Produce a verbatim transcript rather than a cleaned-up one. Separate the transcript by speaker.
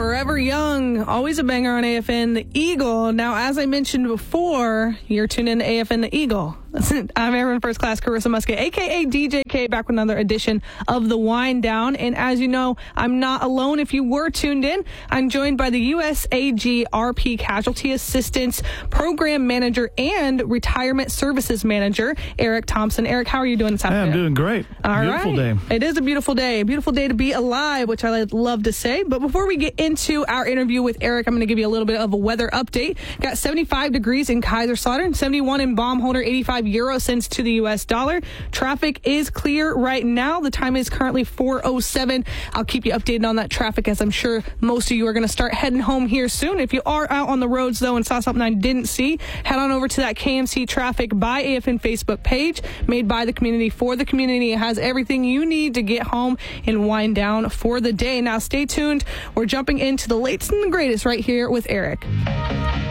Speaker 1: Forever Young, always a banger on A F N The Eagle. Now, as I mentioned before, you're tuned in to A F N The Eagle. I'm Airman First Class Carissa Musket, a k a. D J K, back with another edition of The Wind Down. And as you know, I'm not alone. If you were tuned in, I'm joined by the U S A G R P Casualty Assistance Program Manager and Retirement Services Manager, Eric Thompson. Eric, how are you doing this afternoon?
Speaker 2: Hey, I'm doing great.
Speaker 1: All
Speaker 2: beautiful
Speaker 1: right.
Speaker 2: day.
Speaker 1: It is a beautiful day. A beautiful day to be alive, which I love to say. But before we get into our interview with Eric, I'm going to give you a little bit of a weather update. Got seventy-five degrees in Kaiserslautern, seventy-one in Baumholder, eighty-five euro cents to the U S dollar. Traffic is clear right now. The time is currently four oh seven. I'll keep you updated on that traffic, as I'm sure most of you are going to start heading home here soon. If you are out on the roads, though, and saw something I didn't see, head on over to that K M C Traffic by A F N Facebook page, made by the community for the community. It has everything you need to get home and wind down for the day. Now, stay tuned. We're jumping into the latest and the greatest right here with Eric.